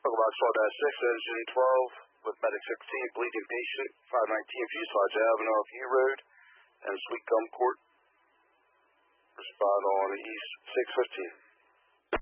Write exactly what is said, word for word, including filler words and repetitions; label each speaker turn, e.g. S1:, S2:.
S1: Box twelve dash six, Engine twelve, with Medic sixteen, bleeding patient, five nineteen Fuselage Avenue off U Road, and Sweet Gum Court. Respond on East six fifteen.